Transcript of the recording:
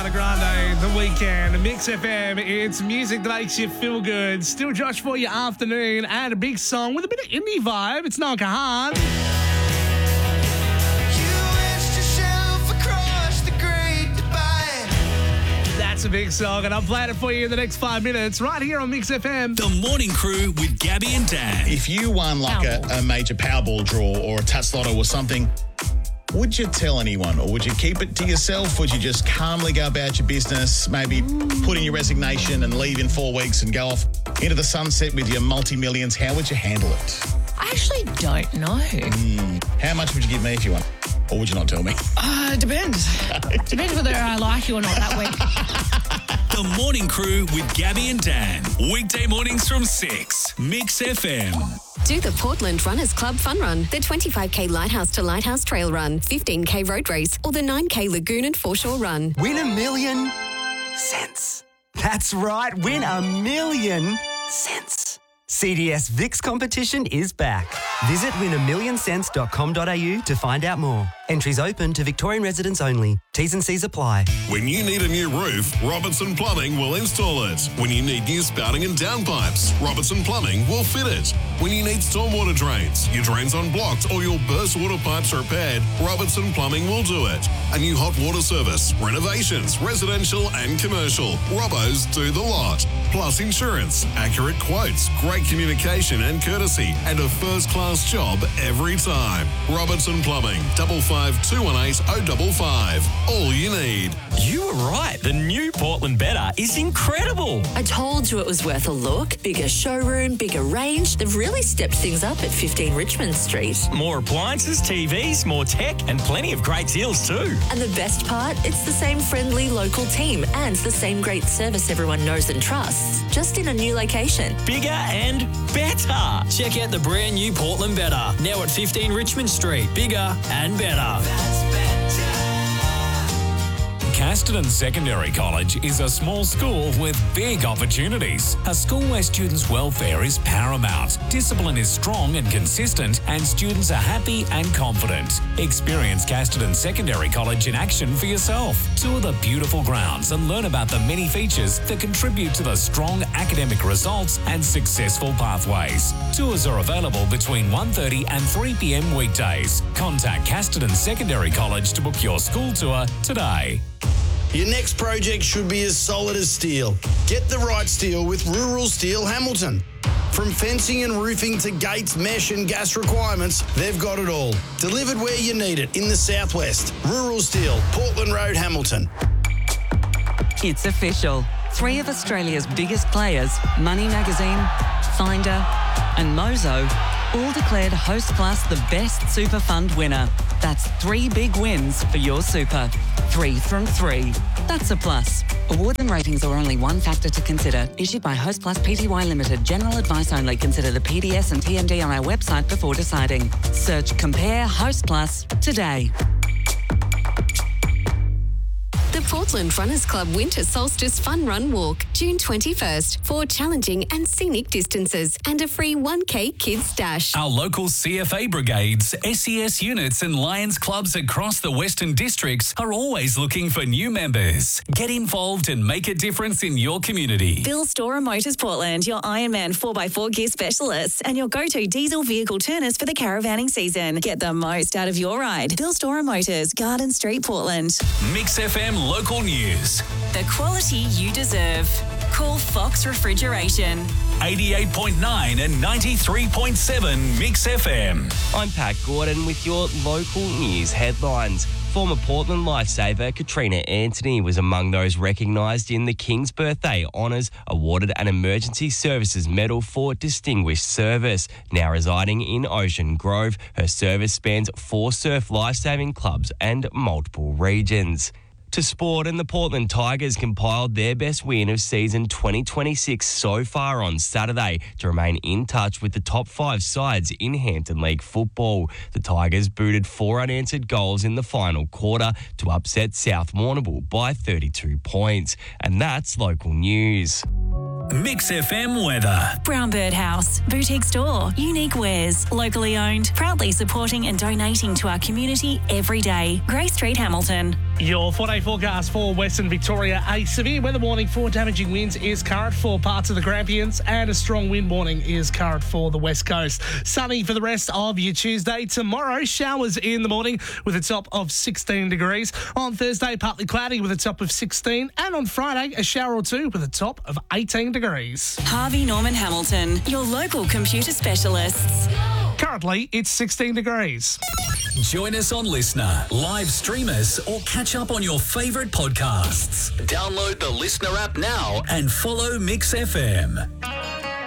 Ariana Grande, The Weeknd, Mix FM. It's music that makes you feel good. Still Josh for your afternoon and a big song with a bit of indie vibe. It's Noah Kahan. That's a big song, and I'll play it for you in the next 5 minutes right here on Mix FM. The Morning Crew with Gabby and Dan. If you won like a major Powerball draw or a touch lotto or something, would you tell anyone or would you keep it to yourself? Would you just calmly go about your business, maybe put in your resignation and leave in 4 weeks and go off into the sunset with your multi-millions? How would you handle it? I actually don't know. How much would you give me if you won? Or would you not tell me? Depends. Depends whether I like you or not that week. The Morning Crew with Gabby and Dan. Weekday mornings from 6. Mix FM. Do the Portland Runners Club Fun Run, the 25k Lighthouse to Lighthouse Trail Run, 15k Road Race, or the 9k Lagoon and Foreshore Run. Win $1 million cents. That's right, win $1 million cents. CDS VIX competition is back. Visit win1millioncents.com.au to find out more. Entries open to Victorian residents only. T's and C's apply. When you need a new roof, Robertson Plumbing will install it. When you need new spouting and downpipes, Robertson Plumbing will fit it. When you need stormwater drains, your drains unblocked or your burst water pipes repaired, Robertson Plumbing will do it. A new hot water service, renovations, residential and commercial. Robbo's do the lot. Plus insurance, accurate quotes, great communication and courtesy, and a first-class job every time. Robertson Plumbing, 55 218 055. All you need. You were right. The new Portland Better is incredible. I told you it was worth a look. Bigger showroom, bigger range. They've really stepped things up at 15 Richmond Street. More appliances, TVs, more tech, and plenty of great deals too. And the best part, it's the same friendly local team and the same great service everyone knows and trusts, just in a new location. Bigger and better. Check out the brand new Portland Better, now at 15 Richmond Street. Bigger and better. Casterton Secondary College is a small school with big opportunities. A school where students' welfare is paramount, discipline is strong and consistent, and students are happy and confident. Experience Casterton Secondary College in action for yourself. Tour the beautiful grounds and learn about the many features that contribute to the strong academic results and successful pathways. Tours are available between 1:30 and 3 p.m. weekdays. Contact Casterton Secondary College to book your school tour today. Your next project should be as solid as steel. Get the right steel with Rural Steel Hamilton. From fencing and roofing to gates, mesh and gas requirements, they've got it all. Delivered where you need it in the southwest. Rural Steel, Portland Road, Hamilton. It's official. 3 of Australia's biggest players, Money Magazine, Finder and Mozo, all declared Hostplus the best super fund winner. That's 3 big wins for your super. 3 from 3. That's a plus. Awards and ratings are only one factor to consider. Issued by Hostplus Pty Limited. General advice only. Consider the PDS and TMD on our website before deciding. Search Compare Hostplus today. The Portland Runners Club Winter Solstice Fun Run Walk, June 21st, 4 challenging and scenic distances and a free 1K Kids Dash. Our local CFA brigades, SES units and Lions clubs across the Western Districts are always looking for new members. Get involved and make a difference in your community. Bill Storer Motors Portland, your Ironman 4x4 gear specialists and your go-to diesel vehicle turners for the caravanning season. Get the most out of your ride. Bill Storer Motors, Garden Street, Portland. Mix FM local news. The quality you deserve. Call Fox Refrigeration. 88.9 and 93.7 Mix FM. I'm Pat Gordon with your local news headlines. Former Portland lifesaver Katrina Anthony was among those recognised in the King's Birthday Honours, awarded an Emergency Services Medal for Distinguished Service. Now residing in Ocean Grove, her service spans 4 surf lifesaving clubs and multiple regions. To sport, and the Portland Tigers compiled their best win of season 2026 so far on Saturday to remain in touch with the top 5 sides in Hampton League football. The Tigers booted 4 unanswered goals in the final quarter to upset South Warrnambool by 32 points. And that's local news. Mix FM weather. Brown Bird House, boutique store, unique wares, locally owned, proudly supporting and donating to our community every day. Grey Street, Hamilton. Your 4-day forecast for Western Victoria. A severe weather warning for damaging winds is current for parts of the Grampians, and a strong wind warning is current for the West Coast. Sunny for the rest of your Tuesday. Tomorrow, showers in the morning with a top of 16 degrees. On Thursday, partly cloudy with a top of 16. And on Friday, a shower or two with a top of 18 degrees. Harvey Norman Hamilton, your local computer specialists. Currently, it's 16 degrees. Join us on Listener, live stream us, or catch up on your favourite podcasts. Download the Listener app now and follow Mix FM.